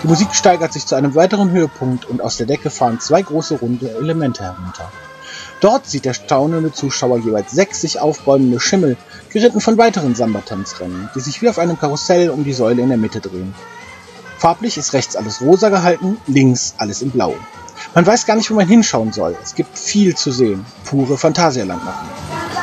Die Musik steigert sich zu einem weiteren Höhepunkt und aus der Decke fahren 2 große runde Elemente herunter. Dort sieht der staunende Zuschauer jeweils 6 sich aufbäumende Schimmel, geritten von weiteren Samba-Tanzrennen, die sich wie auf einem Karussell um die Säule in der Mitte drehen. Farblich ist rechts alles rosa gehalten, links alles in blau. Man weiß gar nicht, wo man hinschauen soll. Es gibt viel zu sehen. Pure Phantasialand machen.